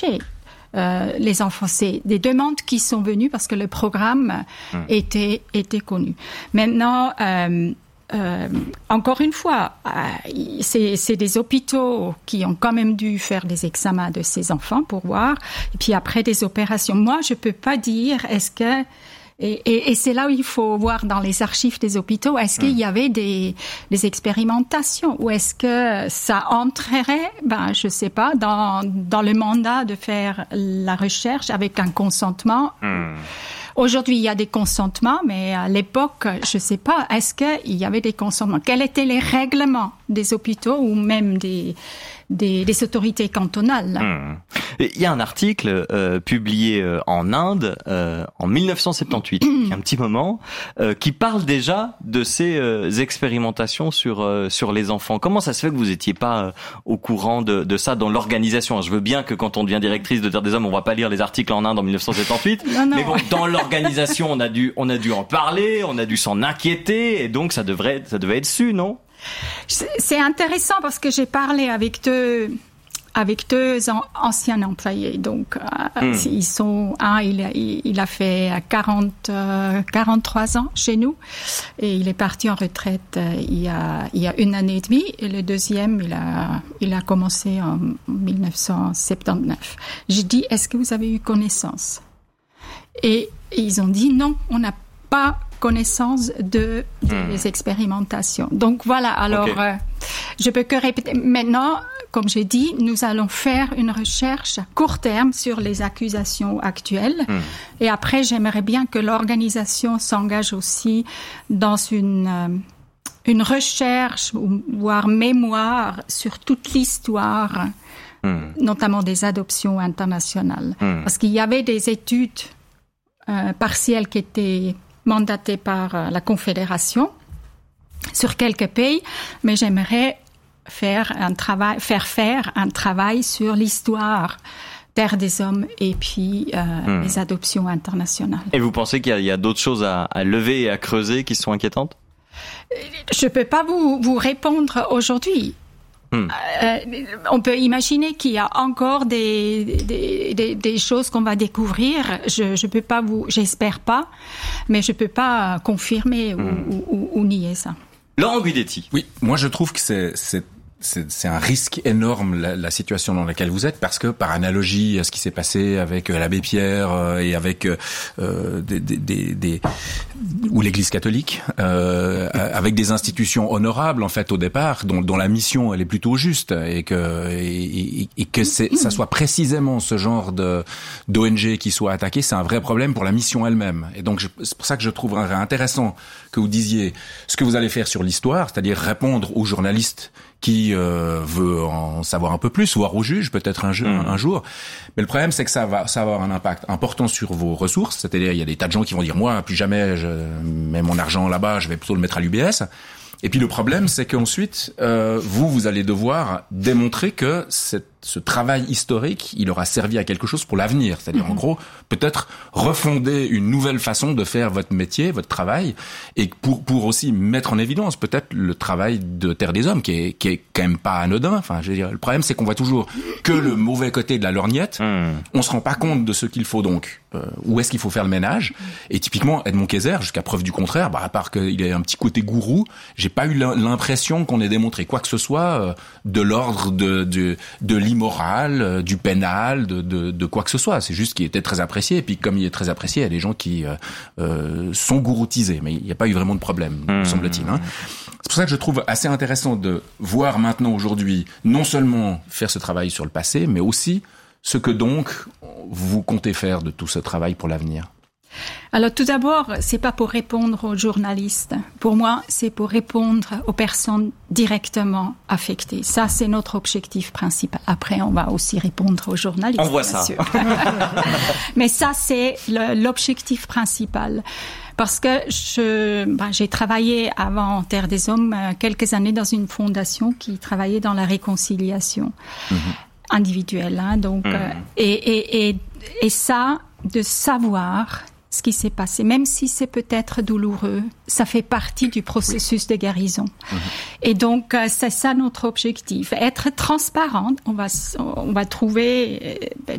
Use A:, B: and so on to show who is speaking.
A: chercher les enfants. C'est des demandes qui sont venues parce que le programme était connu. Maintenant, encore une fois, c'est des hôpitaux qui ont quand même dû faire des examens de ces enfants pour voir, et puis après des opérations. Moi, je peux pas dire est-ce que et c'est là où il faut voir dans les archives des hôpitaux, est-ce qu'il y avait des expérimentations ou est-ce que ça entrerait, je sais pas, dans le mandat de faire la recherche avec un consentement. Aujourd'hui, il y a des consentements, mais à l'époque, je sais pas, est-ce qu'il y avait des consentements? Quels étaient les règlements des hôpitaux ou même des autorités cantonales?
B: Il y a un article publié en Inde en 1978, il y a un petit moment, qui parle déjà de ces expérimentations sur les enfants. Comment ça se fait que vous étiez pas au courant de ça dans l'organisation? Je veux bien que quand on devient directrice de Terre des Hommes, on va pas lire les articles en Inde en 1978, non. Mais bon, dans l'organisation, on a dû en parler, on a dû s'en inquiéter, et donc ça devait être su, non?
A: C'est intéressant parce que j'ai parlé avec deux anciens employés. Donc, ils sont, il a fait 43 ans chez nous et il est parti en retraite il y a 1 année et demie. Et le deuxième, il a commencé en 1979. J'ai dit, est-ce que vous avez eu connaissance? Et ils ont dit non, on n'a pas connaissance des expérimentations. Donc voilà, alors je peux que répéter. Maintenant, comme j'ai dit, nous allons faire une recherche à court terme sur les accusations actuelles. Et après, j'aimerais bien que l'organisation s'engage aussi dans une recherche, voire mémoire, sur toute l'histoire, notamment des adoptions internationales. Parce qu'il y avait des études partielles qui étaient mandatées par la Confédération sur quelques pays, mais j'aimerais faire un travail sur l'histoire Terre des Hommes et puis les adoptions internationales.
B: Et vous pensez qu'il y a d'autres choses à lever et à creuser qui sont inquiétantes?
A: Je peux pas vous répondre aujourd'hui. On peut imaginer qu'il y a encore des choses qu'on va découvrir. Je peux pas j'espère pas, mais je peux pas confirmer ou nier ça.
B: Laurent Guidetti.
C: Oui, moi je trouve que c'est un risque énorme la situation dans laquelle vous êtes, parce que par analogie à ce qui s'est passé avec l'abbé Pierre et avec ou l'Église catholique, avec des institutions honorables en fait au départ, dont la mission elle est plutôt juste, et que ça soit précisément ce genre d'ONG qui soit attaqué, c'est un vrai problème pour la mission elle-même. Et donc c'est pour ça que je trouverais intéressant que vous disiez ce que vous allez faire sur l'histoire, c'est-à-dire répondre aux journalistes qui veut en savoir un peu plus, voire au juge peut-être un jour. Mais le problème, c'est que ça va avoir un impact important sur vos ressources. C'est-à-dire, il y a des tas de gens qui vont dire, moi, plus jamais je mets mon argent là-bas, je vais plutôt le mettre à l'UBS. Et puis le problème, c'est qu'ensuite, vous allez devoir démontrer que ce travail historique, il aura servi à quelque chose pour l'avenir. C'est-à-dire, en gros, peut-être refonder une nouvelle façon de faire votre métier, votre travail, et pour aussi mettre en évidence peut-être le travail de Terre des Hommes, qui est quand même pas anodin. Enfin, je veux dire, le problème, c'est qu'on voit toujours que le mauvais côté de la lorgnette. On se rend pas compte de ce qu'il faut donc. Où est-ce qu'il faut faire le ménage? Et typiquement, Edmond Kayser, jusqu'à preuve du contraire, à part qu'il ait un petit côté gourou, j'ai pas eu l'impression qu'on ait démontré quoi que ce soit de l'ordre de l'immoral, du pénal, de quoi que ce soit. C'est juste qu'il était très apprécié. Et puis comme il est très apprécié, il y a des gens qui sont gouroutisés. Mais il n'y a pas eu vraiment de problème, me semble-t-il. C'est pour ça que je trouve assez intéressant de voir maintenant, aujourd'hui, non seulement faire ce travail sur le passé, mais aussi ce que donc vous comptez faire de tout ce travail pour l'avenir.
A: Alors tout d'abord, c'est pas pour répondre aux journalistes. Pour moi, c'est pour répondre aux personnes directement affectées. Ça, c'est notre objectif principal. Après, on va aussi répondre aux journalistes.
B: On voit ça.
A: Mais ça, c'est l'objectif principal. Parce que j'ai travaillé avant Terre des Hommes quelques années dans une fondation qui travaillait dans la réconciliation individuelle. Donc, et ça, de savoir ce qui s'est passé, même si c'est peut-être douloureux, ça fait partie du processus de guérison. Et donc, c'est ça notre objectif. Être transparente, on va trouver